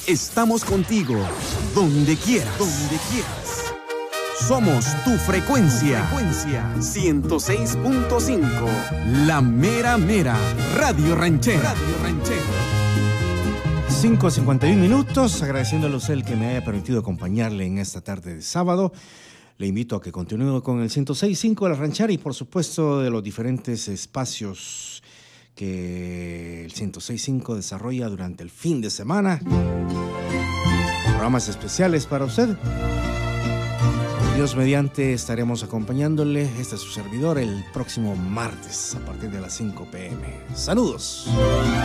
Estamos contigo, donde quieras. Somos tu frecuencia. 106.5. La mera mera. Radio Ranchera. 5:51 minutos, agradeciéndole a usted el que me haya permitido acompañarle en esta tarde de sábado. Le invito a que continúe con el 106.5 de La Ranchera y por supuesto de los diferentes espacios que el 106.5 desarrolla durante el fin de semana. Programas especiales para usted. Dios mediante estaremos acompañándole. Este es su servidor el próximo martes a partir de las 5 p.m. Saludos.